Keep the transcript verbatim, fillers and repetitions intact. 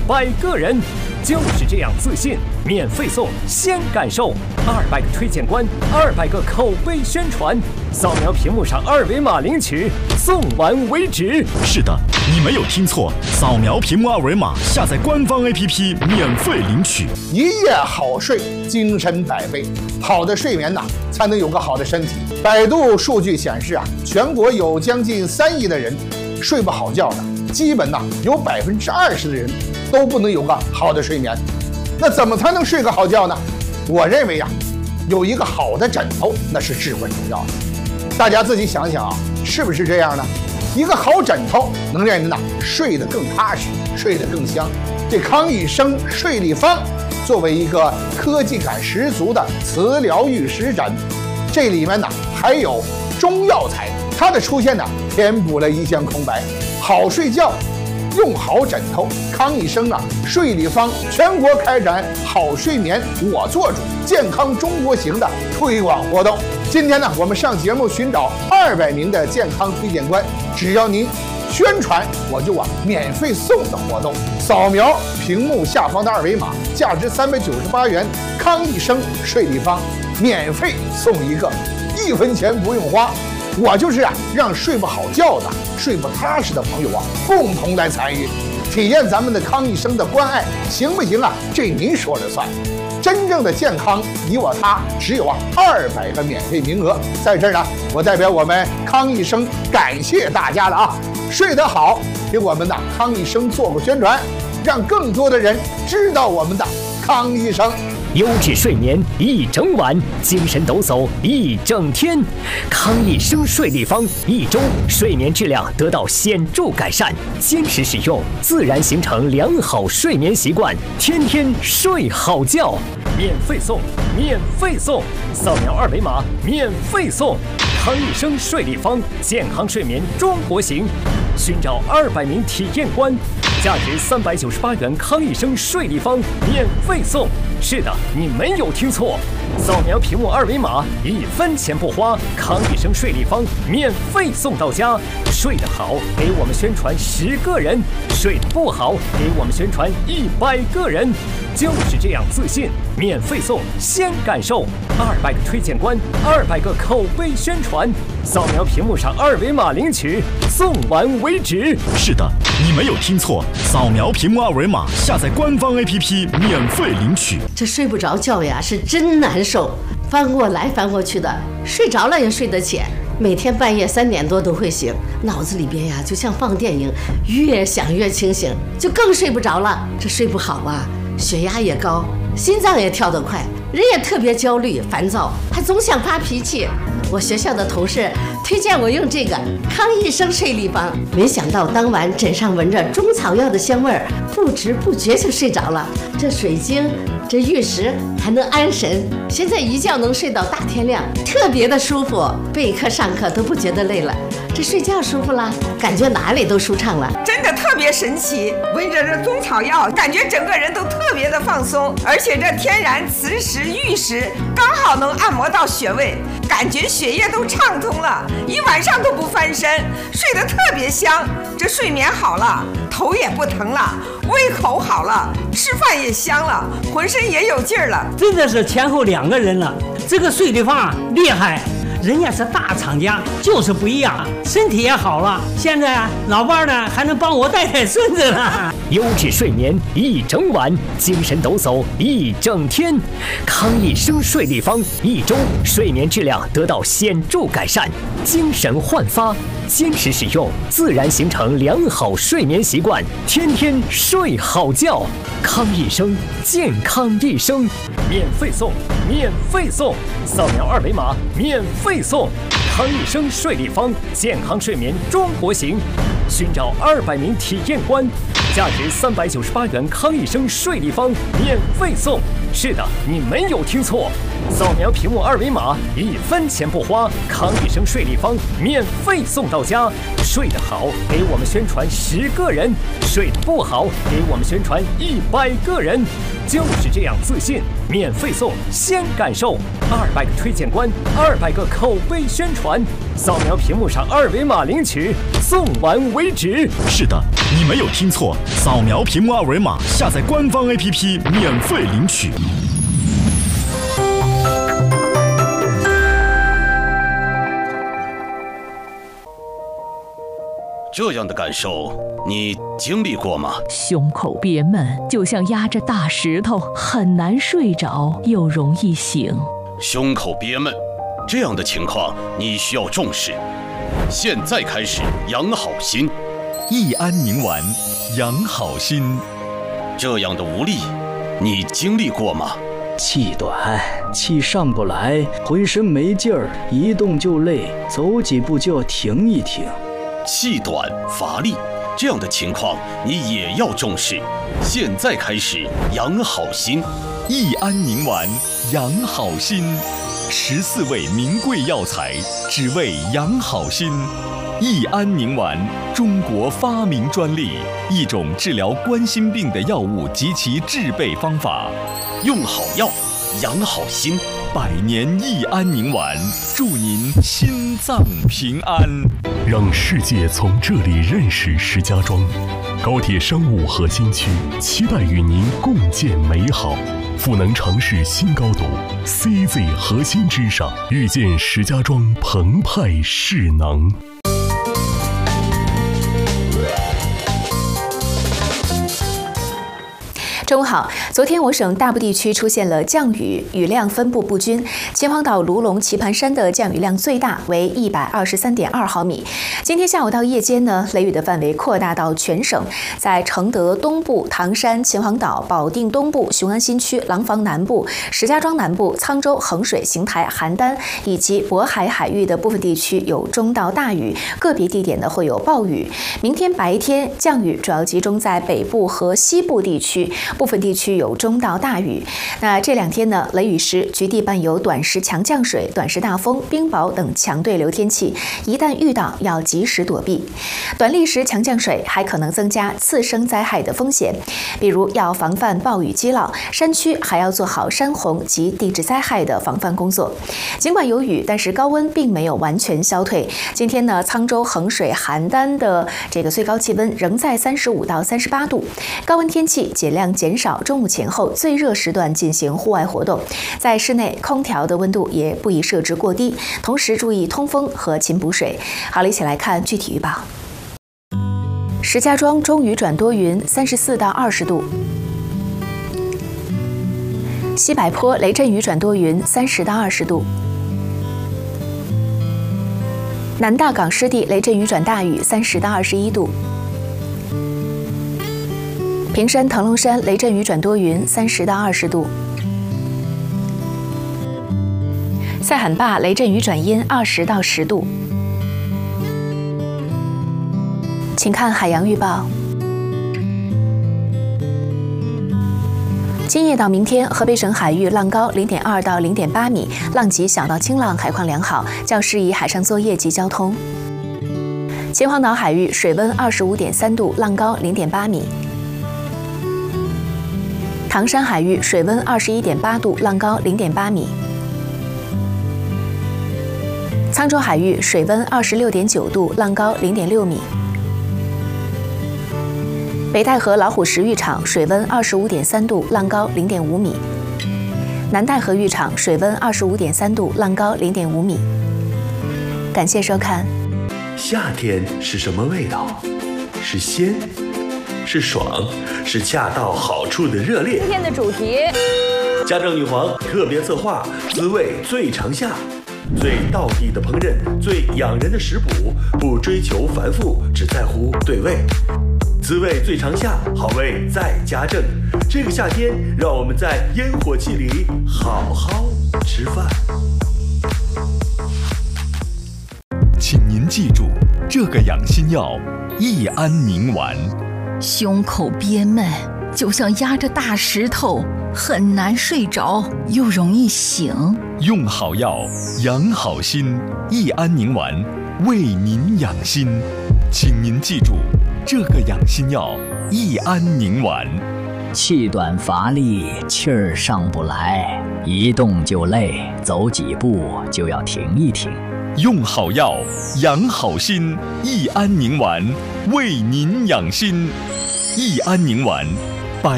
百个人。就是这样自信，免费送，先感受。二百个推荐官，二百个口碑宣传，扫描屏幕上二维码领取，送完为止。 是的，你没有听错，扫描屏幕二维码，下载官方 A P P 免费领取。 一夜好睡，精神百倍。好的睡眠呐，才能有个好的身体。百度数据显示啊，全国有将近三亿的人睡不好觉的，基本呐有百分之二十的人都不能有个好的睡眠。那怎么才能睡个好觉呢？我认为呀、啊，有一个好的枕头那是至关重要的。大家自己想想啊，是不是这样呢？一个好枕头能让人呐睡得更踏实，睡得更香。这康益生睡立方作为一个科技感十足的磁疗玉石枕，这里面呢还有中药材，它的出现呢填补了一线空白。好睡觉用好枕头，康益生啊睡立方全国开展好睡眠我做主健康中国行的推广活动。今天呢，我们上节目寻找二百名的健康推荐官，只要您宣传，我就啊免费送的活动。扫描屏幕下方的二维码，价值三百九十八元康益生睡立方，免费送一个，一分钱不用花。我就是啊，让睡不好觉的、睡不踏实的朋友啊，共同来参与，体验咱们的康益生的关爱，行不行啊？这您说了算。真正的健康，你我他，只有啊二百个免费名额。在这儿呢，我代表我们康益生感谢大家了啊！睡得好，给我们的康益生做个宣传，让更多的人知道我们的康益生。 优质睡眠一整晚，精神抖擞一整天。康益生睡立方，一周睡眠质量得到显著改善。坚持使用，自然形成良好睡眠习惯，天天睡好觉。免费送，免费送，扫描二维码，免费送。康益生睡立方，健康睡眠中国行。寻找二百名体验官，价值三百九十八元康益生睡立方免费送。是的，你没有听错，扫描屏幕二维码，一分钱不花，康益生睡立方免费送到家。睡得好，给我们宣传十个人；睡得不好，给我们宣传一百个人。就是这样自信，免费送，先感受。二百个推荐官，二百个口碑宣传，扫描屏幕上二维码领取，送完为止。 是的，你没有听错，扫描屏幕二维码，下载官方 A P P 免费领取。 这睡不着觉呀，是真难受，翻过来翻过去的，睡着了也睡得浅。每天半夜三点多都会醒，脑子里边呀就像放电影，越想越清醒，就更睡不着了。这睡不好啊，血压也高，心脏也跳得快，人也特别焦虑烦躁，还总想发脾气。我学校的同事推荐我用这个康益生睡立方，没想到当晚枕上闻着中草药的香味儿，不知不觉就睡着了。这水晶，这玉石还能安神，现在一觉能睡到大天亮，特别的舒服。备课上课都不觉得累了，这睡觉舒服了，感觉哪里都舒畅了， 真的特别神奇。闻着这中草药，感觉整个人都特别的放松，而且这天然磁石、玉石刚好能按摩到穴位，感觉血液都畅通了，一晚上都不翻身，睡得特别香。这睡眠好了，头也不疼了，胃口好了，吃饭也香了，浑身也有劲儿了。 真的是前后两个人了，这个睡立方厉害。人家是大厂家，就是不一样，身体也好了。现在啊，老伴呢还能帮我带带孙子了。 优质睡眠一整晚，精神抖擞一整天。康益生睡立方，一周睡眠质量得到显著改善，精神焕发。坚持使用，自然形成良好睡眠习惯，天天睡好觉。康益生，健康一生，免费送，免费送，扫描二维码，免费送。康益生睡立方，健康睡眠中国行。寻找二百名体验官，价值三百九十八元康益生睡立方免费送。是的，你没有听错，扫描屏幕二维码，一分钱不花，康益生睡立方免费送到家。睡得好，给我们宣传十个人；睡得不好，给我们宣传一百个人。就是这样自信，免费送，先感受。二百个推荐官，二百个口碑宣传，扫描屏幕上二维码领取，送完为止。 是的，你没有听错，扫描屏幕二维码，下载官方 A P P 免费领取。 这样的感受，你经历过吗？ 胸口憋闷，就像压着大石头，很难睡着，又容易醒。 胸口憋闷，这样的情况你需要重视。现在开始养好心， 益安宁丸，养好心。 这样的无力，你经历过吗？ 气短，气上不来，浑身没劲儿，一动就累，走几步就要停一停。 气短乏力，这样的情况你也要重视。现在开始养好心， 益安宁丸，养好心。十四味名贵药材，只为养好心。益安宁丸，中国发明专利，一种治疗冠心病的药物及其制备方法。 用好药，养好心。 百年益安宁丸，祝您心脏平安。 让世界从这里认识石家庄。高铁商务核心区，期待与您共建美好。赋能城市新高度 ，C Z 核心之上，遇见石家庄澎湃势能。 中午好，昨天我省大部地区出现了降雨，雨量分布不均。秦皇岛卢龙棋盘山的降雨量最大为一百二十三点二毫米。今天下午到夜间呢，雷雨的范围扩大到全省，在承德东部、唐山、秦皇岛、保定东部、雄安新区、廊坊南部、石家庄南部、沧州、衡水、邢台、邯郸以及渤海海域的部分地区有中到大雨，个别地点呢会有暴雨。明天白天降雨主要集中在北部和西部地区。部分地区有中到大雨。那这两天呢，雷雨时局地伴有短时强降水、短时大风、冰雹等强对流天气，一旦遇到要及时躲避。短历时强降水还可能增加次生灾害的风险，比如要防范暴雨击涝，山区还要做好山洪及地质灾害的防范工作。尽管有雨，但是高温并没有完全消退。今天呢，沧州、衡水、邯郸的这个最高气温仍在三十五到三十八度，高温天气尽量减少中午前后最热时段进行户外活动，在室内空调的温度也不宜设置过低，同时注意通风和勤补水。好了，一起来看具体预报。石家庄中雨转多云，三十四到二十度；西柏坡雷阵雨转多云，三十到二十度；南大港湿地雷阵雨转大雨，三十到二十一度；平山腾龙山雷阵雨转多云，三十到二十度；赛罕坝雷阵雨转阴，二十到十度。请看海洋预报。今夜到明天，河北省海域浪高零点二到零点八米，浪级小到轻浪，海况良好，较适宜海上作业及交通。秦皇岛海域水温二十五点三度，浪高零点八米。唐山海域水温二十一点八度，浪高零点八米。沧州海域水温二十六点九度，浪高零点六米。北戴河老虎石浴场水温二十五点三度，浪高零点五米。南戴河浴场水温二十五点三度，浪高零点五米。感谢收看。 夏天是什么味道？是鲜，是爽，是恰到好处的热烈。 今天的主题， 家政女皇特别策划，滋味最长夏。最道地的烹饪，最养人的食谱，不追求繁复，只在乎对味。滋味最长夏，好味在家政。这个夏天，让我们在烟火气里好好吃饭。 请您记住，这个养心药益安宁丸。 胸口憋闷，就像压着大石头，很难睡着，又容易醒。 用好药，养好心，益安宁丸为您养心。请您记住，这个养心药益安宁丸。 气短乏力，气儿上不来，一动就累，走几步就要停一停。 用好药，养好心，益安宁丸为您养心。益安宁丸